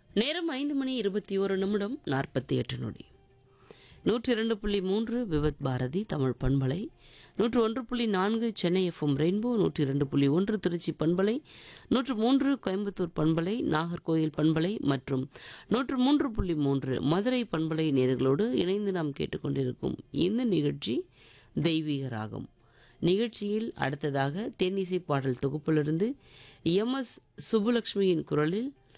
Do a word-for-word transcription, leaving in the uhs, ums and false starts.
நேரம் ஐந்து மணி இருபத்தி ஒரு நிமிடம் நாற்பத்தி எட்டு நொடி. நூற்றி இரண்டு புள்ளி மூன்று விவத் பாரதி தமிழ் பண்பலை, நூற்று ஒன்று புள்ளி நான்கு சென்னை எஃப்எம் ரெயின்போ, நூற்றி இரண்டு புள்ளி ஒன்று திருச்சி பண்பலை, நூற்று மூன்று கோயம்புத்தூர் பண்பலை, நாகர்கோயில் பண்பலை மற்றும் நூற்று மூன்று புள்ளி மூன்று மதுரை பண்பலை நேயர்களோடு இணைந்து நாம் கேட்டுக்கொண்டிருக்கும் இந்த நிகழ்ச்சி தெய்வீக ராகம். நிகழ்ச்சியில் அடுத்ததாக தென்னிசை பாடல் தொகுப்பிலிருந்து எம் எஸ் சுப்புலட்சுமியின் குரலில்